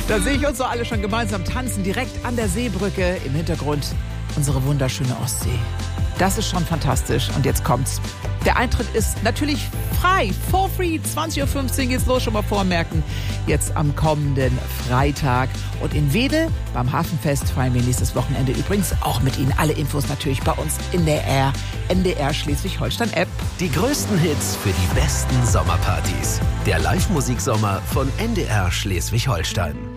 Da sehe ich uns so alle schon gemeinsam tanzen, direkt an der Seebrücke. Im Hintergrund unsere wunderschöne Ostsee. Das ist schon fantastisch. Und jetzt kommt's. Der Eintritt ist natürlich frei, for free. 20.15 Uhr geht's los, schon mal vormerken. Jetzt am kommenden Freitag. Und in Wedel beim Hafenfest feiern wir nächstes Wochenende übrigens auch mit Ihnen. Alle Infos natürlich bei uns in der NDR Schleswig-Holstein-App. Die größten Hits für die besten Sommerpartys. Der Live-Musiksommer von NDR Schleswig-Holstein.